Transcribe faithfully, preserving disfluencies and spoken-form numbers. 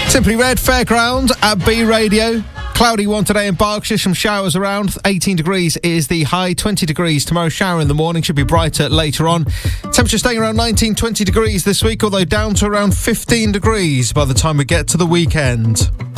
Simply Red Fairground at B Radio. Cloudy one today in Berkshire, some showers around. eighteen degrees is the high, twenty degrees tomorrow, shower in the morning, should be brighter later on. Temperature staying around nineteen, twenty degrees this week, although down to around fifteen degrees by the time we get to the weekend.